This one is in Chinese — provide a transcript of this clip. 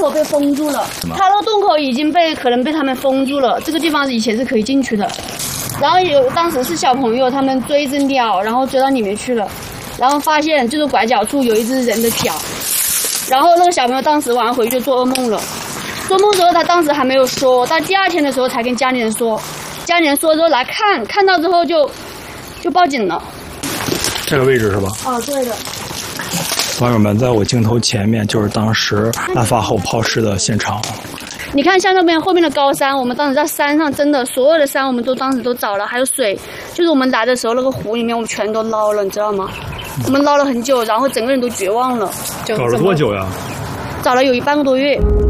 口被封住了，它那个洞口已经可能被他们封住了。这个地方以前是可以进去的，然后当时是小朋友他们追着鸟，然后追到里面去了，然后发现就是拐角处有一只人的脚，然后那个小朋友当时晚上回去就做噩梦了。做梦之后，他当时还没有说，到第2天的时候才跟家里人说。家里人说之后来看到之后就报警了。 这个位置是吧？ 哦，对的。 网友们，在我镜头前面就是当时案发后抛尸的现场。 你看，像那边后面的高山，我们当时在山上，真的所有的山我们当时都找了，还有水，就是我们来的时候那个湖里面我们全都捞了，你知道吗？我们捞了很久，然后整个人都绝望了。 找了多久呀？ 找了有半个多月。